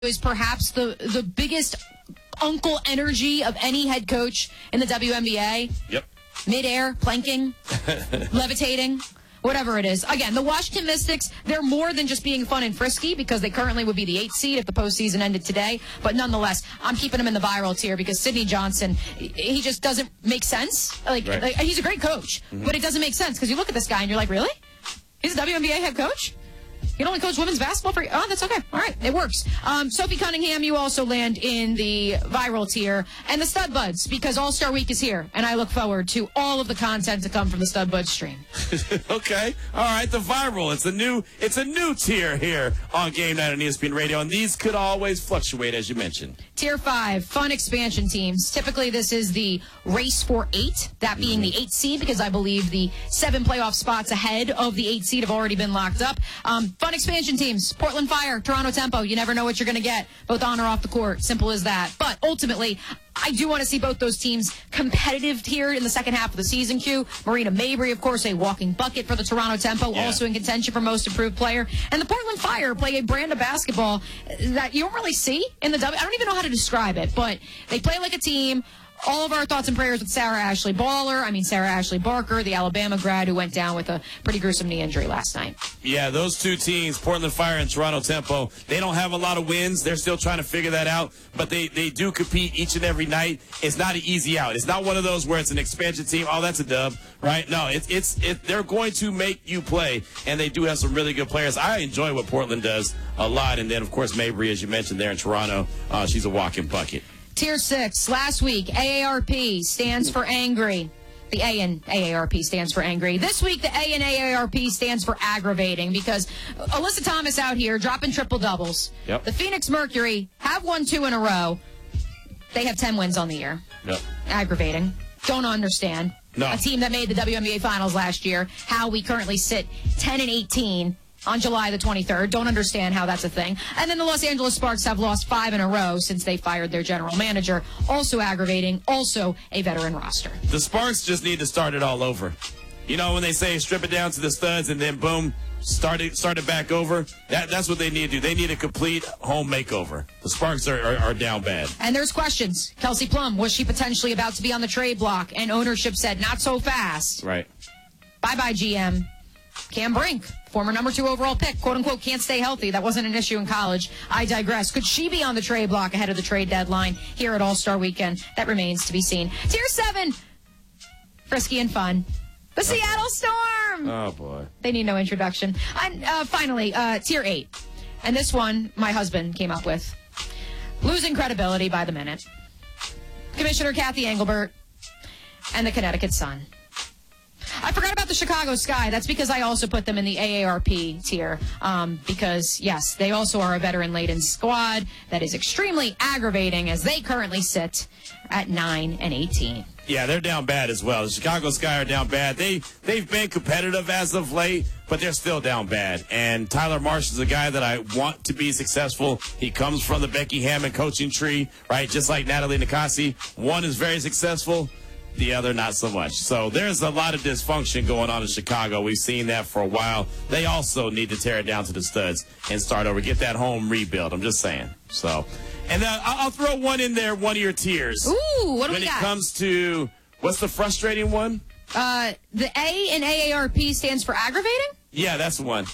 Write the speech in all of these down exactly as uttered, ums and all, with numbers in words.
is perhaps the, the biggest uncle energy of any head coach in the W N B A. Yep. Midair, planking, levitating, whatever it is. Again, the Washington Mystics, they're more than just being fun and frisky because they currently would be the eighth seed if the postseason ended today. But nonetheless, I'm keeping them in the viral tier because Sidney Johnson, he just doesn't make sense. Like, right. like he's a great coach, mm-hmm. but it doesn't make sense because you look at this guy and you're like, really? He's a W N B A head coach? You don't only coach women's basketball for oh, that's okay. All right, it works. Um, Sophie Cunningham, you also land in the viral tier, and the Stud Buds because All Star Week is here, and I look forward to all of the content to come from the Stud Buds stream. Okay, all right, the viral. It's a new, it's a new tier here on Game Night on E S P N Radio, and these could always fluctuate as you mentioned. Tier five, fun expansion teams. Typically, this is the race for eight, that being mm-hmm. the eighth seed, because I believe the seven playoff spots ahead of the eighth seed have already been locked up. Um, fun expansion teams, Portland Fire, Toronto Tempo. You never know what you're going to get, both on or off the court. Simple as that. But ultimately, I do want to see both those teams competitive here in the second half of the season, Q. Marina Mabry, of course, a walking bucket for the Toronto Tempo, yeah. also in contention for most improved player. And the Portland Fire play a brand of basketball that you don't really see in the W. I don't even know how to describe it, but they play like a team. All of our thoughts and prayers with Sarah Ashley Baller. I mean, Sarah Ashley Barker, the Alabama grad who went down with a pretty gruesome knee injury last night. Yeah, those two teams, Portland Fire and Toronto Tempo, they don't have a lot of wins. They're still trying to figure that out, but they, they do compete each and every night. It's not an easy out. It's not one of those where it's an expansion team. Oh, that's a dub, right? No, it's it's it, they're going to make you play, and they do have some really good players. I enjoy what Portland does a lot, and then, of course, Mabry, as you mentioned there in Toronto, uh, she's a walking bucket. Tier six, last week, A A R P stands for angry. The A in A A R P stands for angry. This week, the A in A A R P stands for aggravating because Alyssa Thomas out here dropping triple doubles. Yep. The Phoenix Mercury have won two in a row. They have ten wins on the year. Yep. Aggravating. Don't understand. No. A team that made the W N B A Finals last year, how we currently sit ten and eighteen. On July the twenty-third. Don't understand how that's a thing. And then the Los Angeles Sparks have lost five in a row since they fired their general manager. Also aggravating. Also a veteran roster. The Sparks just need to start it all over. You know, when they say strip it down to the studs and then boom, start it, start it back over, that, that's what they need to do. They need a complete home makeover. The Sparks are, are, are down bad. And there's questions. Kelsey Plum, was she potentially about to be on the trade block? And ownership said, not so fast. Right. Bye-bye, G M. Cam Brink, former number two overall pick, quote-unquote, can't stay healthy. That wasn't an issue in college. I digress. Could she be on the trade block ahead of the trade deadline here at All-Star Weekend? That remains to be seen. Tier seven, frisky and fun. The okay. Seattle Storm. Oh, boy. They need no introduction. And uh, finally, uh, Tier eight. And this one, my husband came up with. Losing credibility by the minute. Commissioner Kathy Engelbert and the Connecticut Sun. I forgot about the Chicago Sky. That's because I also put them in the A A R P tier. Um, because, yes, they also are a veteran-laden squad that is extremely aggravating as they currently sit at nine and eighteen. Yeah, they're down bad as well. The Chicago Sky are down bad. They, they've been competitive as of late, but they're still down bad. And Tyler Marsh is a guy that I want to be successful. He comes from the Becky Hammon coaching tree, right, just like Natalie Nikasi. One is very successful. The other, not so much. So there's a lot of dysfunction going on in Chicago. We've seen that for a while. They also need to tear it down to the studs and start over. Get that home rebuild. I'm just saying. So, and uh, I'll throw one in there, one of your tiers. Ooh, what do when we got? When it comes to, what's the frustrating one? Uh, the A in A A R P stands for aggravating? Yeah, that's the one.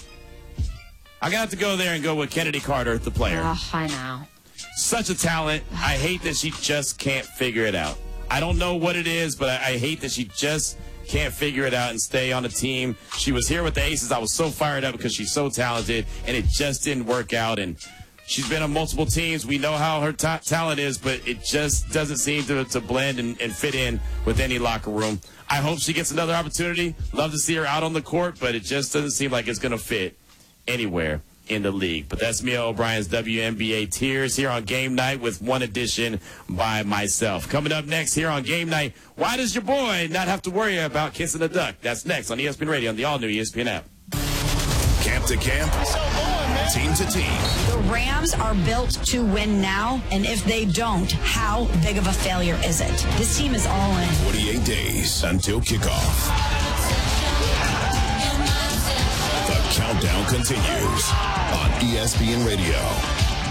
I got to go there and go with Kennedy Carter, the player. Oh, I know. Such a talent. I hate that she just can't figure it out. I don't know what it is, but I, I hate that she just can't figure it out and stay on the team. She was here with the Aces. I was so fired up because she's so talented, and it just didn't work out. And she's been on multiple teams. We know how her ta- talent is, but it just doesn't seem to, to blend and, and fit in with any locker room. I hope she gets another opportunity. Love to see her out on the court, but it just doesn't seem like it's going to fit anywhere in the league. But that's Mia O'Brien's W N B A Tiers here on Game Night with one edition by myself. Coming up next here on Game Night, why does your boy not have to worry about kissing a duck? That's next on E S P N Radio on the all-new E S P N app. Camp to camp, team to team. The Rams are built to win now, and if they don't, how big of a failure is it? This team is all in. forty-eight days until kickoff. The countdown continues on E S P N Radio.